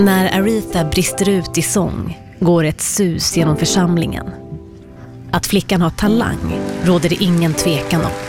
När Aretha brister ut i sång går ett sus genom församlingen. Att flickan har talang råder det ingen tvekan om.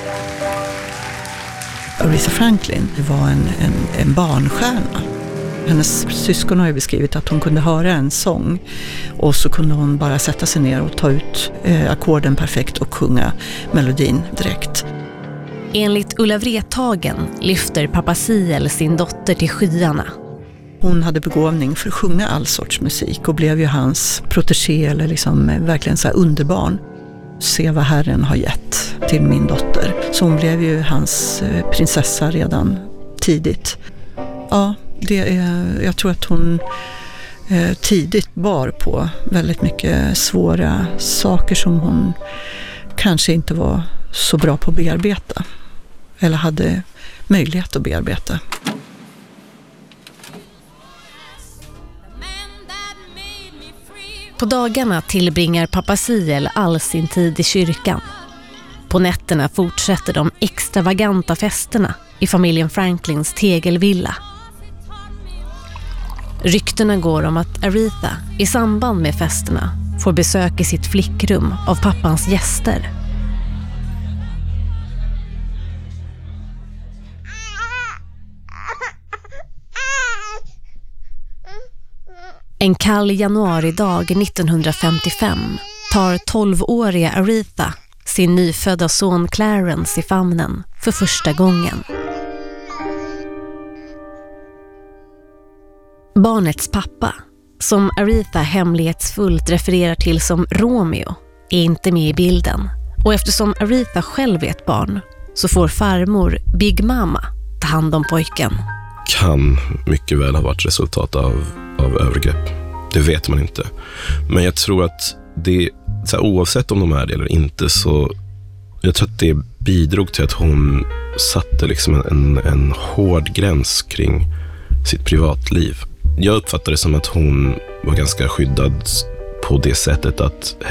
Aretha Franklin var en barnstjärna. Hennes syskon har ju beskrivit att hon kunde höra en sång och så kunde hon bara sätta sig ner och ta ut ackorden perfekt och sjunga melodin direkt. Enligt Ulla Wrethagen lyfter pappa Siel sin dotter till skyarna. Hon hade begåvning för att sjunga all sorts musik och blev ju hans protégé eller liksom verkligen så här underbarn. Se vad Herren har gett till min dotter. Så hon blev ju hans prinsessa redan tidigt. Ja, jag tror att hon tidigt bar på väldigt mycket svåra saker som hon kanske inte var så bra på att bearbeta. Eller hade möjlighet att bearbeta. På dagarna tillbringar pappa Siel all sin tid i kyrkan. På nätterna fortsätter de extravaganta festerna i familjen Franklins tegelvilla. Ryktena går om att Aretha i samband med festerna får besök i sitt flickrum av pappans gäster. En kall januaridag 1955 tar 12-åriga Aretha sin nyfödda son Clarence i famnen för första gången. Barnets pappa, som Aretha hemlighetsfullt refererar till som Romeo, är inte med i bilden. Och eftersom Aretha själv är ett barn så får farmor Big Mama ta hand om pojken. Kan mycket väl ha varit resultat av övergrepp. Det vet man inte. Men jag tror att det, så här, oavsett om de är det eller inte, så jag tror att det bidrog till att hon satte liksom en hård gräns kring sitt privatliv. Jag uppfattar det som att hon var ganska skyddad på det sättet att